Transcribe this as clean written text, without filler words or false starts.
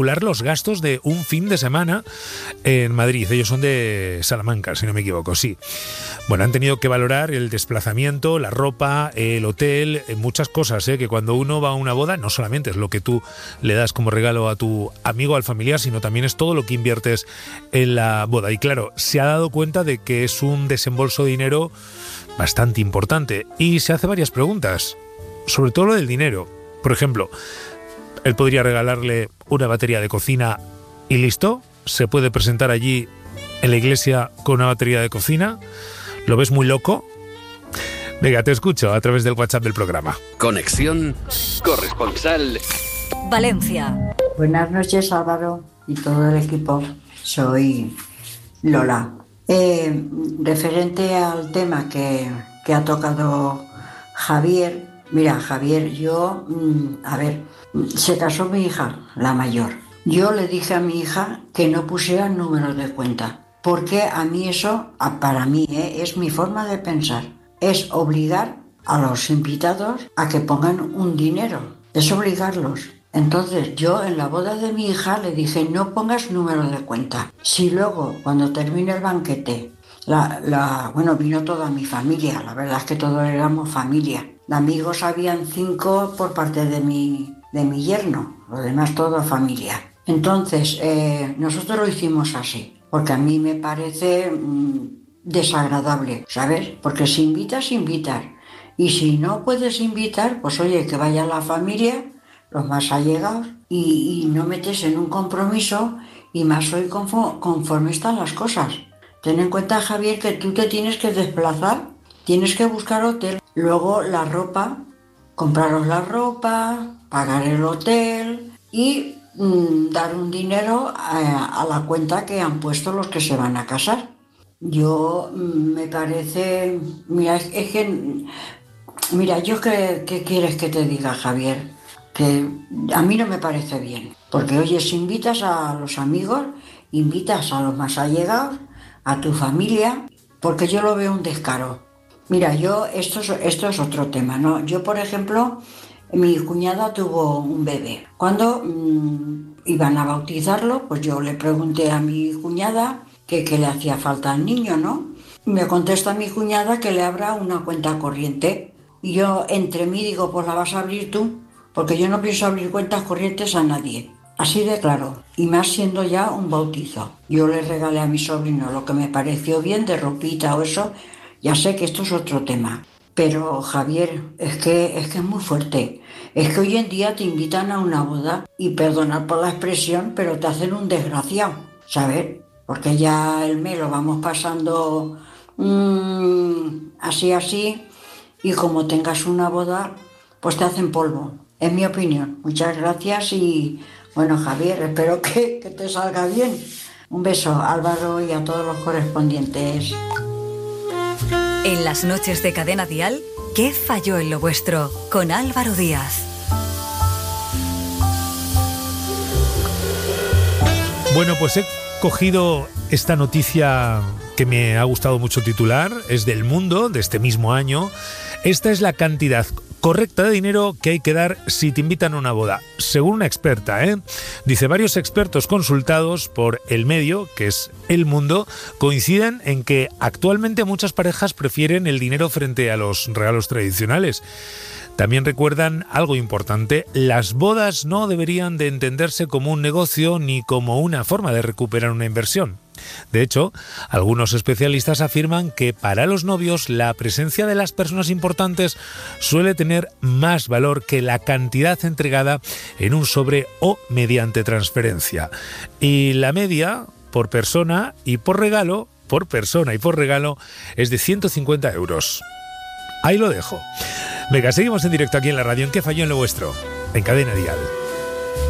los gastos de un fin de semana en Madrid. Ellos son de Salamanca, si no me equivoco, sí. Bueno, han tenido que valorar el desplazamiento, la ropa, el hotel, muchas cosas, que cuando uno va a una boda no solamente es lo que tú le das como regalo a tu amigo, al familiar, sino también es todo lo que inviertes en la boda. Y claro, se ha dado cuenta de que es un desembolso de dinero bastante importante y se hace varias preguntas, sobre todo lo del dinero. Por ejemplo, él podría regalarle una batería de cocina y listo. Se puede presentar allí en la iglesia con una batería de cocina. ¿Lo ves muy loco? Venga, te escucho a través del WhatsApp del programa. Conexión corresponsal Valencia. Buenas noches, Álvaro y todo el equipo. Soy Lola. Referente al tema que ha tocado Javier. Mira, Javier, yo... se casó mi hija, la mayor. Yo le dije a mi hija que no pusiera números de cuenta, porque a mí eso, para mí, es mi forma de pensar. Es obligar a los invitados a que pongan un dinero. Es obligarlos. Entonces yo en la boda de mi hija le dije no pongas números de cuenta. Si luego cuando termine el banquete, vino toda mi familia, la verdad es que todos éramos familia. De amigos habían 5 por parte de mi yerno, lo demás todo familia. Entonces nosotros lo hicimos así, porque a mí me parece desagradable, ¿sabes? Porque si invitas, invitas. Y si no puedes invitar, pues oye, que vaya la familia, los más allegados, y no metes en un compromiso, y más hoy conforme están las cosas. Ten en cuenta, Javier, que tú te tienes que desplazar, tienes que buscar hotel, luego la ropa, compraros la ropa, pagar el hotel y dar un dinero a la cuenta que han puesto los que se van a casar. Yo me parece... Mira, yo ¿qué quieres que te diga, Javier? Que a mí no me parece bien. Porque, oye, si invitas a los amigos, invitas a los más allegados, a tu familia, porque yo lo veo un descaro. Mira, esto es otro tema, ¿no? Yo, por ejemplo, mi cuñada tuvo un bebé. Cuando iban a bautizarlo, pues yo le pregunté a mi cuñada que le hacía falta al niño, ¿no? Me contesta mi cuñada que le abra una cuenta corriente. Y yo entre mí digo, pues la vas a abrir tú, porque yo no pienso abrir cuentas corrientes a nadie. Así de claro, y más siendo ya un bautizo. Yo le regalé a mi sobrino lo que me pareció bien de ropita o eso. Ya sé que esto es otro tema, pero Javier, es que es muy fuerte. Es que hoy en día te invitan a una boda y perdonad por la expresión, pero te hacen un desgraciado, ¿sabes? Porque ya el mes lo vamos pasando así, y como tengas una boda, pues te hacen polvo. Es mi opinión. Muchas gracias y, bueno, Javier, espero que te salga bien. Un beso, Álvaro, y a todos los correspondientes. En las noches de Cadena Dial, ¿qué falló en lo vuestro? Con Álvaro Díaz. Bueno, pues he cogido esta noticia que me ha gustado mucho titular, es del Mundo, de este mismo año. Esta es la cantidad correcta de dinero que hay que dar si te invitan a una boda, según una experta, Dice, varios expertos consultados por el medio, que es El Mundo, coinciden en que actualmente muchas parejas prefieren el dinero frente a los regalos tradicionales. También recuerdan algo importante: las bodas no deberían de entenderse como un negocio ni como una forma de recuperar una inversión. De hecho, algunos especialistas afirman que para los novios la presencia de las personas importantes suele tener más valor que la cantidad entregada en un sobre o mediante transferencia. Y la media por persona y por regalo, es de 150 euros. Ahí lo dejo. Venga, seguimos en directo aquí en la radio. ¿En qué falló en lo vuestro? En Cadena Dial.